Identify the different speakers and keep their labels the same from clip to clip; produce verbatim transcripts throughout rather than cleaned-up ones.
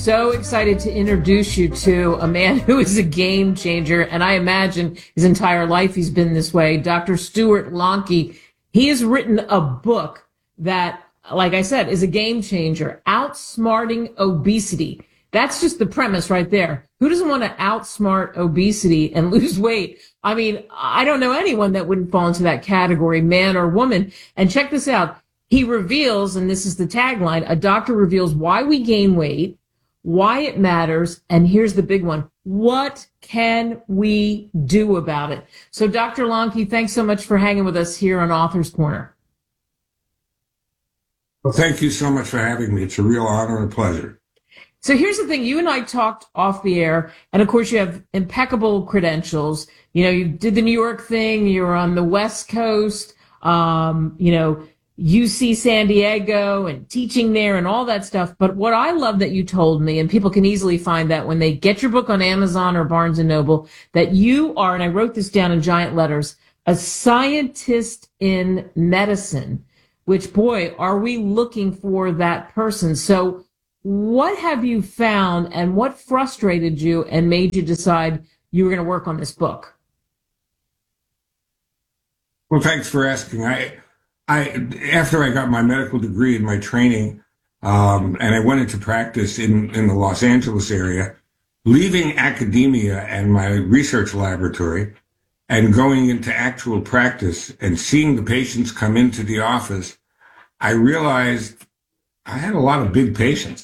Speaker 1: so excited to introduce you to a man who is a game changer, and I imagine his entire life he's been this way, Doctor Stuart Lonke. He has written a book that, like I said, is a game changer, Outsmarting Obesity. That's just the premise right there. Who doesn't want to outsmart obesity and lose weight? I mean, I don't know anyone that wouldn't fall into that category, man or woman. And check this out. He reveals, and this is the tagline, a doctor reveals why we gain weight, why it matters, and here's the big one. What can we do about it? So, Doctor Lonke, thanks so much for hanging with us here on Author's Corner.
Speaker 2: Well, thank you so much for having me. It's a real honor and a pleasure.
Speaker 1: So here's the thing. You and I talked off the air, and of course you have impeccable credentials. You know, you did the New York thing. You were on the West Coast, um, you know, U C San Diego and teaching there and all that stuff. But what I love that you told me, and people can easily find that when they get your book on Amazon or Barnes and Noble, that you are, and I wrote this down in giant letters, a scientist in medicine, which, boy, are we looking for that person. So what have you found, and what frustrated you and made you decide you were going to work on this book?
Speaker 2: Well, thanks for asking. I, I, after I got my medical degree and my training, um, and I went into practice in, in the Los Angeles area, leaving academia and my research laboratory and going into actual practice and seeing the patients come into the office, I realized I had a lot of big patients.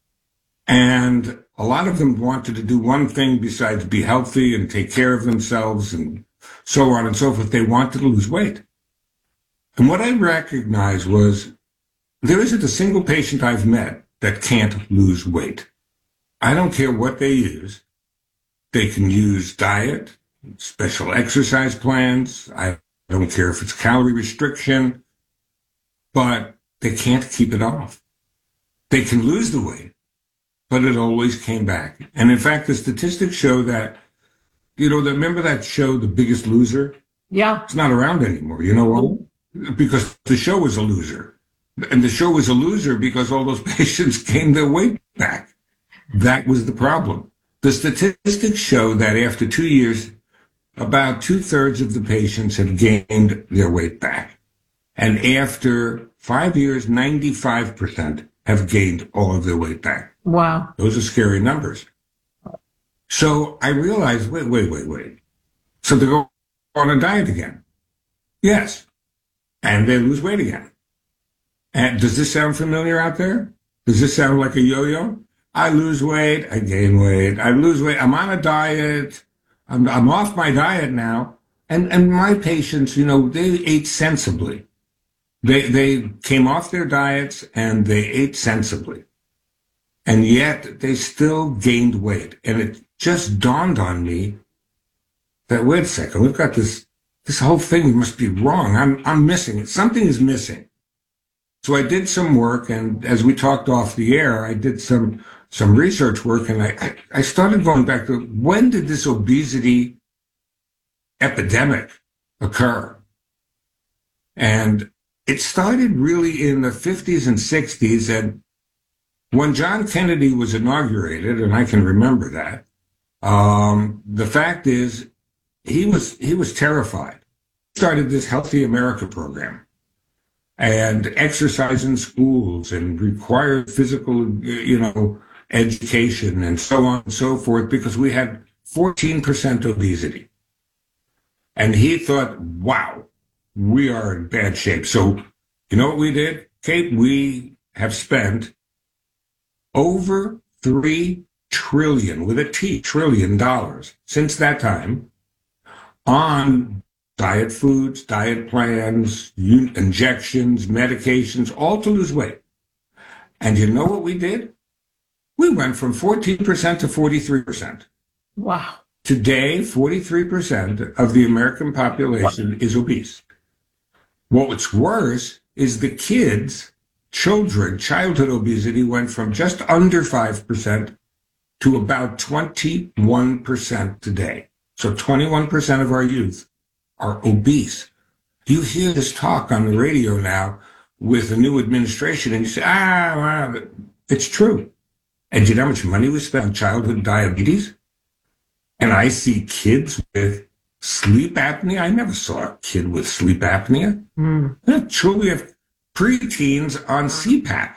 Speaker 2: And a lot of them wanted to do one thing besides be healthy and take care of themselves and so on and so forth. They wanted to lose weight. And what I recognized was there isn't a single patient I've met that can't lose weight. I don't care what they use. They can use diet, special exercise plans. I don't care if it's calorie restriction, but they can't keep it off. They can lose the weight, but it always came back. And in fact, the statistics show that, you know, remember that show, The Biggest Loser?
Speaker 1: Yeah.
Speaker 2: It's not around anymore. You know why? Because the show was a loser. And the show was a loser because all those patients gained their weight back. That was the problem. The statistics show that after two years, about two-thirds of the patients have gained their weight back. And after five years, ninety-five percent have gained all of their weight back.
Speaker 1: Wow.
Speaker 2: Those are scary numbers. So I realized, wait, wait, wait, wait. So they go on a diet again. Yes. And they lose weight again. And does this sound familiar out there? Does this sound like a yo-yo? I lose weight, I gain weight, I lose weight, I'm on a diet, I'm, I'm off my diet now. And, and my patients, you know, they ate sensibly. They, they came off their diets and they ate sensibly. And yet they still gained weight. And it just dawned on me that, wait a second, we've got this, this whole thing must be wrong. I'm, I'm missing it. Something is missing. So I did some work, and as we talked off the air, I did some, some research work, and I, I, I started going back to when did this obesity epidemic occur? And it started really in the fifties and sixties, and when John Kennedy was inaugurated, and I can remember that, um, the fact is he was he was terrified. He started this Healthy America program and exercise in schools and required physical, you know, education and so on and so forth, because we had fourteen percent obesity. And he thought, wow, we are in bad shape. So you know what we did, Kate? We have spent over three trillion, with a T, trillion dollars since that time on diet foods, diet plans, injections, medications, all to lose weight. And you know what we did? We went from fourteen percent to forty-three percent.
Speaker 1: Wow.
Speaker 2: Today, forty-three percent of the American population wow. is obese. What's worse is the kids, children, childhood obesity went from just under five percent to about twenty-one percent today. So twenty-one percent of our youth are obese. You hear this talk on the radio now with the new administration, and you say, ah, well, it's true. And do you know how much money we spend on childhood diabetes? And I see kids with sleep apnea. I never saw a kid with sleep apnea.
Speaker 1: Mm.
Speaker 2: Truly, we have preteens on C PAP.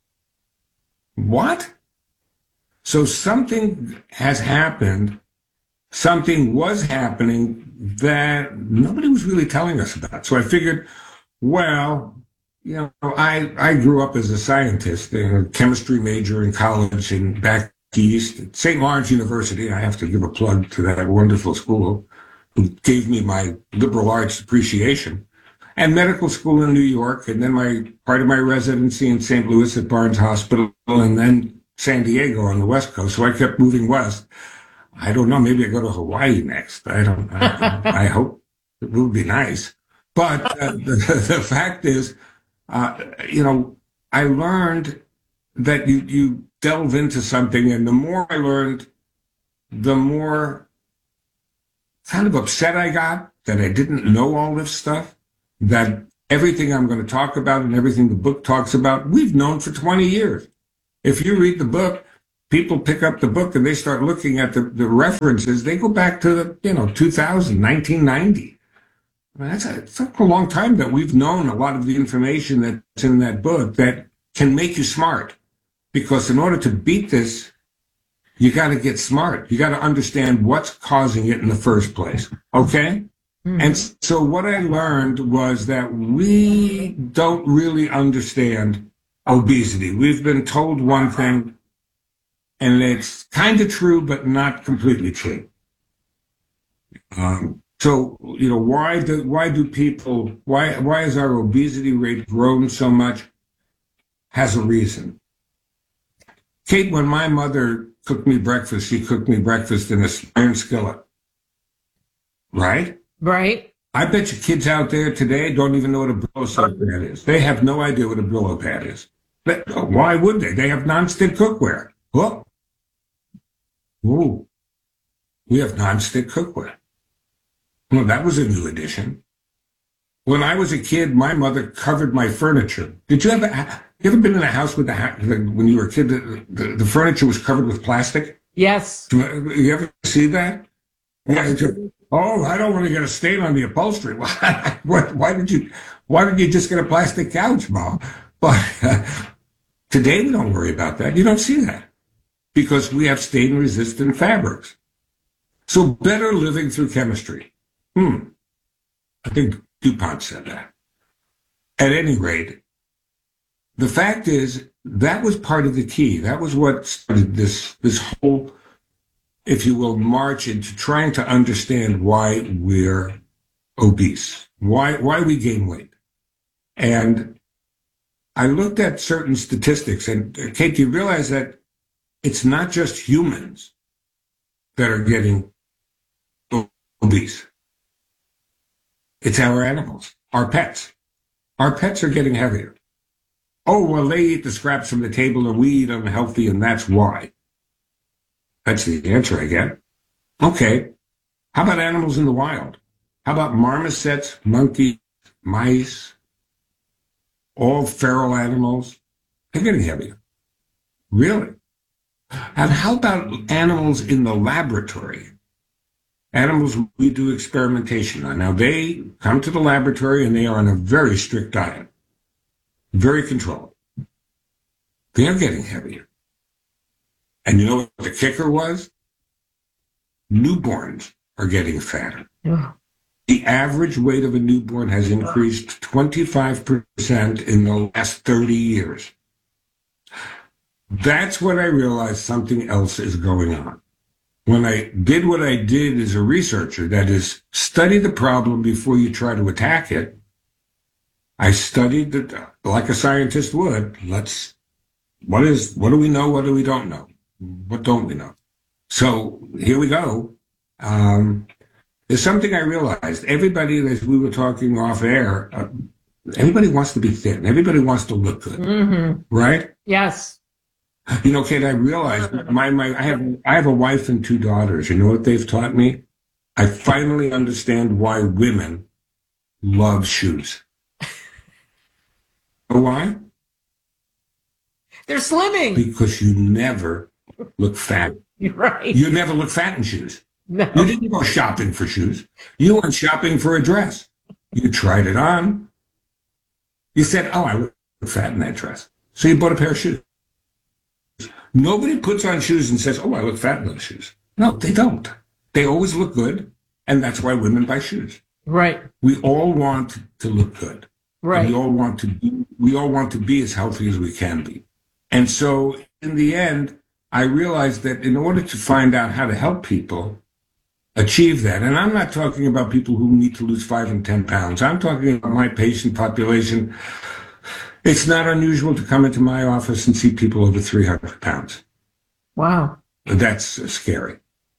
Speaker 2: What? So something has happened, something was happening that nobody was really telling us about. So I figured, well, you know, I, I grew up as a scientist, a chemistry major in college and back east at Saint Lawrence University. I have to give a plug to that wonderful school who gave me my liberal arts appreciation, and medical school in New York, and then my part of my residency in Saint Louis at Barnes Hospital, and then San Diego on the West Coast. So I kept moving west. I don't know. Maybe I go to Hawaii next. I don't. I, I hope it will be nice. But uh, the, the fact is, uh, you know, I learned that you you delve into something, and the more I learned, the more kind of upset I got that I didn't know all this stuff. That everything I'm going to talk about and everything the book talks about, we've known for twenty years. If you read the book, people pick up the book and they start looking at the, the references. They go back to the, you know, two thousand, nineteen ninety. I mean, that's a, it's a long time that we've known a lot of the information that's in that book that can make you smart. Because in order to beat this, you got to get smart. You got to understand what's causing it in the first place. Okay? Mm-hmm. And so what I learned was that we don't really understand obesity. We've been told one thing, and it's kind of true, but not completely true. Um, so, you know, why do, why do people, why, why has our obesity rate grown so much? Has a reason. Kate, when my mother cooked me breakfast, she cooked me breakfast in a iron skillet. Right?
Speaker 1: Right.
Speaker 2: I bet you kids out there today don't even know what a Brillo soap pad is. They have no idea what a Brillo pad is. But why would they? They have nonstick cookware. Oh. Ooh. We have nonstick cookware. Well, that was a new addition. When I was a kid, my mother covered my furniture. Did you ever, you ever been in a house with the, when you were a kid, the, the, the furniture was covered with plastic?
Speaker 1: Yes.
Speaker 2: You ever see that? Yeah. Oh, I don't want to get a stain on the upholstery. Why, why did you, why did you just get a plastic couch, Mom? But uh, today we don't worry about that. You don't see that because we have stain-resistant fabrics. So better living through chemistry. Hmm. I think DuPont said that. At any rate, the fact is that was part of the key. That was what started this, this whole, if you will, march into trying to understand why we're obese, why, why we gain weight. And I looked at certain statistics, and uh, Kate, do you realize that it's not just humans that are getting obese? It's our animals, our pets. Our pets are getting heavier. Oh, well, they eat the scraps from the table and we eat unhealthy, and that's why. That's the answer I get. Okay. How about animals in the wild? How about marmosets, monkeys, mice, all feral animals? They're getting heavier. Really? And how about animals in the laboratory? Animals we do experimentation on. Now, they come to the laboratory and they are on a very strict diet, very controlled. They're getting heavier. And you know what the kicker was? Newborns are getting fatter. Yeah. The average weight of a newborn has increased twenty-five percent in the last thirty years. That's when I realized something else is going on. When I did what I did as a researcher, that is, study the problem before you try to attack it, I studied it like a scientist would. Let's, what is, what do we know? What do we don't know? What don't we know? So here we go. Um, there's something I realized. Everybody, as we were talking off air, uh, everybody wants to be thin. Everybody wants to look good, mm-hmm. Right?
Speaker 1: Yes.
Speaker 2: You know, Kate, I realized my, my, I have, I have a wife and two daughters. You know what they've taught me? I finally understand why women love shoes. Why?
Speaker 1: They're slimming.
Speaker 2: Because you never look fat.
Speaker 1: You're right.
Speaker 2: You never look fat in shoes.
Speaker 1: No.
Speaker 2: You didn't go shopping for shoes. You went shopping for a dress. You tried it on. You said, oh, I look fat in that dress. So you bought a pair of shoes. Nobody puts on shoes and says, oh, I look fat in those shoes. No, they don't. They always look good. And that's why women buy shoes.
Speaker 1: Right.
Speaker 2: We all want to look good.
Speaker 1: Right.
Speaker 2: We all want to be, we all want to be as healthy as we can be. And so in the end, I realized that in order to find out how to help people achieve that, and I'm not talking about people who need to lose five and ten pounds. I'm talking about my patient population. It's not unusual to come into my office and see people over three hundred pounds.
Speaker 1: Wow.
Speaker 2: That's uh, scary.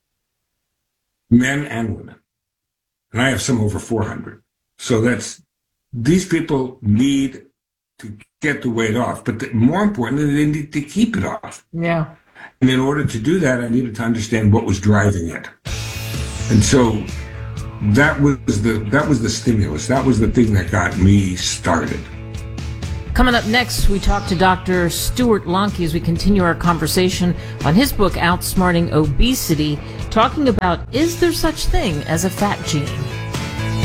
Speaker 2: Men and women. And I have some over four hundred. So that's, these people need to get the weight off. But the, more importantly, they need to keep it off.
Speaker 1: Yeah.
Speaker 2: And in order to do that, I needed to understand what was driving it. And so that was the that was the stimulus. That was the thing that got me started.
Speaker 1: Coming up next, we talk to Doctor Stuart Lonke as we continue our conversation on his book, Outsmarting Obesity, talking about, is there such thing as a fat gene?